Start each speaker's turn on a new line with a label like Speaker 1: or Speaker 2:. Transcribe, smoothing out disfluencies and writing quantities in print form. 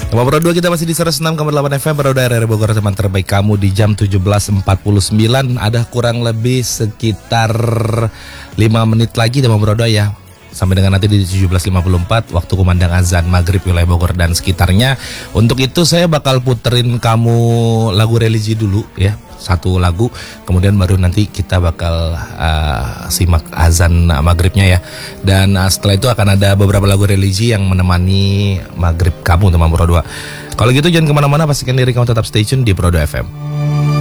Speaker 1: Teman Pro 2 kita masih di 106,8 FM Pro daerah Bogor, teman terbaik kamu di jam 17.49. Ada kurang lebih sekitar 5 menit lagi teman Pro 2 ya. Sampai dengan nanti di 17.54 waktu kumandang azan maghrib wilayah Bogor dan sekitarnya. Untuk itu saya bakal puterin kamu lagu religi dulu ya, satu lagu, kemudian baru nanti kita bakal simak azan maghribnya ya. Dan setelah itu akan ada beberapa lagu religi yang menemani maghrib kamu teman Pro 2. Kalau gitu jangan kemana-mana, pastikan diri kamu tetap stay tune di Pro 2 FM.